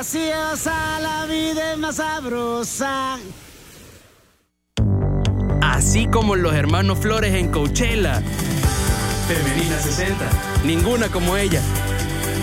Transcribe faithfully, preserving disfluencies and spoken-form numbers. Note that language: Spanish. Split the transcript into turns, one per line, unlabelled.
graciosa, la vida es más sabrosa.
Así como los hermanos Flores en Coachella. Femenina sesenta, ninguna como ella.